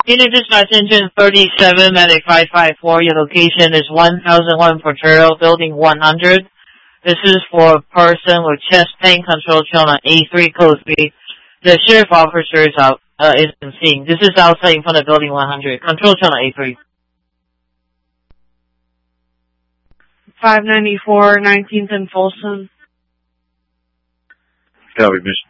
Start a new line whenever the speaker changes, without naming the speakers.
Unit dispatch engine 37, medic 554. Your location is 1001 Portero, building 100. This is for a person with chest pain, control channel A3, code 3. The sheriff officer is out, isn't seeing. This is outside in front of building 100. Control channel A3.
594, 19th and Folsom.
Copy, Mission